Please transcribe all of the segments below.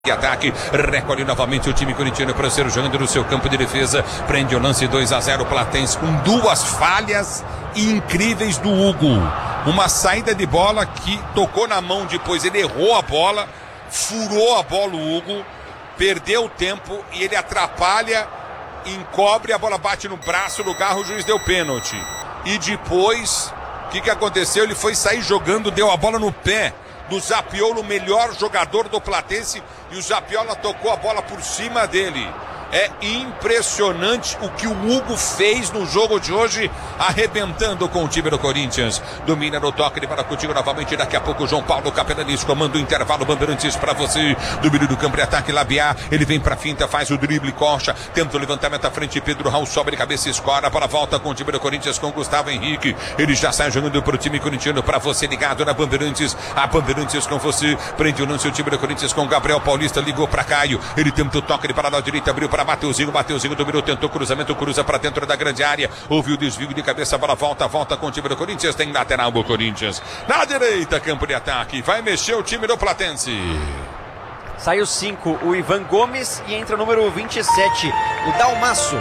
Que ataque, recolhe novamente o time corintiano para ser jogando no seu campo de defesa, prende o lance 2-0 Platense com duas falhas incríveis do Hugo. Uma saída de bola que tocou na mão, depois ele errou a bola, furou a bola o Hugo, perdeu o tempo e ele atrapalha, encobre, a bola bate no braço do Garro, o juiz deu pênalti. E depois, o que aconteceu? Ele foi sair jogando, deu a bola no pé do Zapiola, o melhor jogador do Platense, e o Zapiola tocou a bola por cima dele. É impressionante o que o Hugo fez no jogo de hoje, arrebentando com o time do Corinthians. Domina no toque de bola contigo novamente. Daqui a pouco o João Paulo Capelanis comanda o intervalo. Bandeirantes para você. Domínio do campo de ataque, Labiá. Ele vem pra finta, faz o drible, coxa. Tenta o levantamento à frente. Pedro Raul sobe de cabeça e escora. Para a volta com o time do Corinthians com Gustavo Henrique. Ele já sai jogando pro time corintiano. Para você ligado na Bandeirantes. A Bandeirantes com você. Prende o lance o time do Corinthians com Gabriel Paulista. Ligou para Caio. Ele tenta o toque de para a direita. Abriu para Mateuzinho dominou, tentou cruzamento, cruza para dentro da grande área, houve o desvio de cabeça, bola volta com o time do Corinthians, tem lateral do Corinthians, na direita, campo de ataque, vai mexer o time do Platense. Saiu 5, o Ivan Gomes, e entra o número 27, o Dalmaço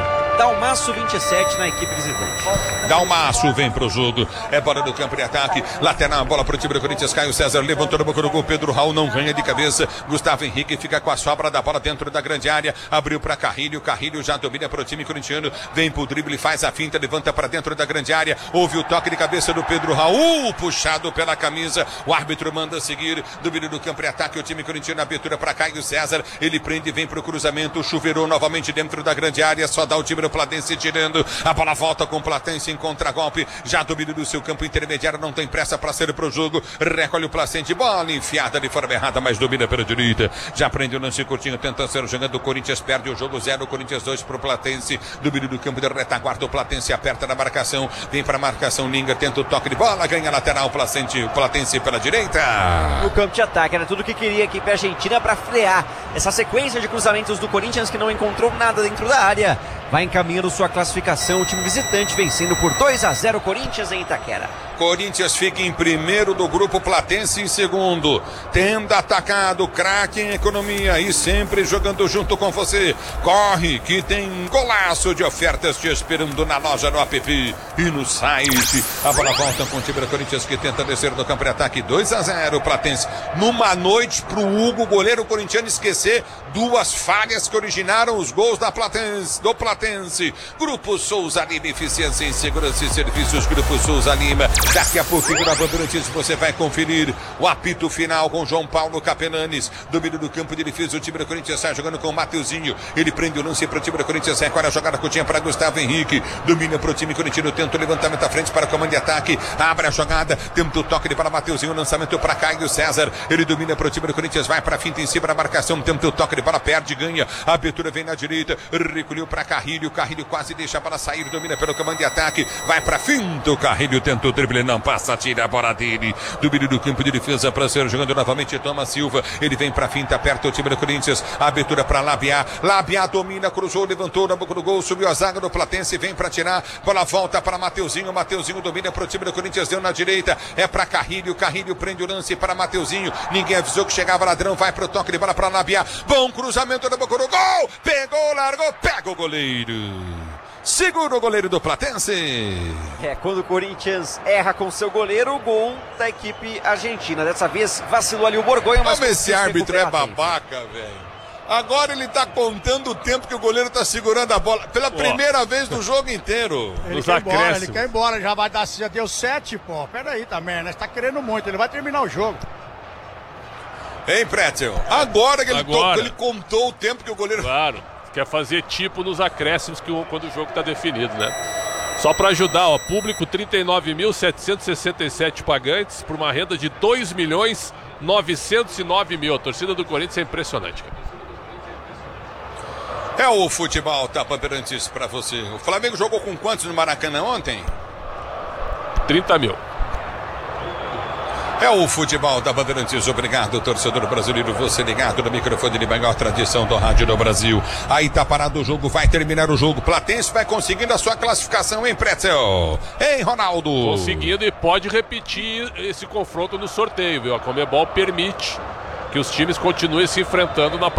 27 na equipe visitante. Dalmaço vem pro jogo, é bola do campo de ataque, lateral, bola pro time do Corinthians, Caio César levantou na boca do gol, Pedro Raul não ganha de cabeça, Gustavo Henrique fica com a sobra da bola dentro da grande área, abriu para Carrilho já domina pro time corintiano, vem pro drible, faz a finta, levanta para dentro da grande área, houve o toque de cabeça do Pedro Raul, puxado pela camisa, o árbitro manda seguir, domínio do campo de ataque, o time corintiano, abertura para Caio César, ele prende e vem pro cruzamento, chuveirou novamente dentro da grande área, só dá o time do Platense tirando, a bola volta com o Platense em contra-golpe, já domínio do seu campo intermediário, não tem pressa para sair pro jogo, recolhe o Platense, bola enfiada de forma errada, mas domina pela direita, já prende o lance curtinho, tenta ser jogando, o Corinthians perde o jogo 0, Corinthians 2 pro Platense, domínio do campo de retaguarda, o Platense aperta na marcação, vem para a marcação, Linga, tenta o toque de bola, ganha lateral, o Platense pela direita. No campo de ataque, era tudo que queria a equipe argentina para frear essa sequência de cruzamentos do Corinthians que não encontrou nada dentro da área. Vai encaminhando sua classificação, o time visitante vencendo por 2-0 Corinthians em Itaquera. Corinthians fica em primeiro do grupo, Platense em segundo. Tenda atacado, craque em economia e sempre jogando junto com você. Corre que tem golaço de ofertas te esperando na loja, no app e no site. A bola volta com o time do Corinthians que tenta descer do campo de ataque, 2-0 Platense. Numa noite pro Hugo, goleiro corintiano, esquecer duas falhas que originaram os gols do Platense. Grupo Souza Lima, eficiência em segurança e serviços, Grupo Souza Lima. Daqui a pouquinho na Bandeirantes você vai conferir o apito final com João Paulo Capelanis. Domínio do campo de defesa, o time do Corinthians sai jogando com o Mateuzinho. Ele prende o lance para o time do Corinthians, recolhe a jogada curtinha para Gustavo Henrique. Domina para o time corintiano, tenta o levantamento à frente para o comando de ataque. Abre a jogada, tenta o toque para Mateuzinho, lançamento para Caio César. Ele domina para o time do Corinthians, vai para a finta em cima da marcação, tenta o toque de bola, perde, ganha. A abertura vem na direita, recolheu para Carrilho quase deixa a bola sair, domina pelo comando de ataque, vai para finta, o Carrilho tenta o drible, não passa, tira a bola dele, domínio do campo de defesa para ser jogando novamente Thomas Silva, ele vem para finta, aperta o time do Corinthians, abertura para Labiá domina, cruzou, levantou na boca do gol, subiu a zaga do Platense, vem para tirar, bola volta para Mateuzinho domina para o time do Corinthians, deu na direita, é para Carrilho prende o lance para Mateuzinho, ninguém avisou que chegava ladrão, vai para o toque de bola para Labiá, bom cruzamento na boca do gol, pegou, largou, pega o goleiro. Segura o goleiro do Platense. Quando o Corinthians erra com seu goleiro, o gol da equipe argentina. Dessa vez vacilou ali o Borgonha, mas esse árbitro é babaca, velho. Agora ele tá contando o tempo que o goleiro tá segurando a bola pela primeira vez no jogo inteiro. Ele quer ir embora, já deu 7, pô. Pera aí também, né? Você tá querendo muito, ele vai terminar o jogo. Hein, Pretzel? Agora que ele contou o tempo que o goleiro... Claro. Quer fazer tipo nos acréscimos quando o jogo está definido, né? Só para ajudar, ó, público 39.767 pagantes por uma renda de 2.909.000. A torcida do Corinthians é impressionante, cara. É o futebol, tá, Bandeirantes, para você. O Flamengo jogou com quantos no Maracanã ontem? 30 mil. É o futebol da Bandeirantes, obrigado, torcedor brasileiro, você ligado no microfone de maior tradição do rádio do Brasil. Aí tá parado o jogo, vai terminar o jogo, Platense vai conseguindo a sua classificação, hein, Pretzel? Hein, Ronaldo? Conseguindo e pode repetir esse confronto no sorteio, viu? A Conmebol permite que os times continuem se enfrentando na